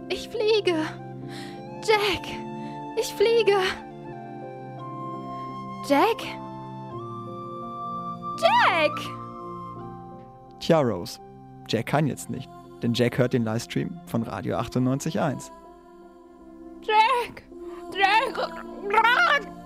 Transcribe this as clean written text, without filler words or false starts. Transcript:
Ich fliege. Jack, ich fliege. Jack? Jack! Tja, Rose, Jack kann jetzt nicht, denn Jack hört den Livestream von Radio 98.1. Jack! Jack!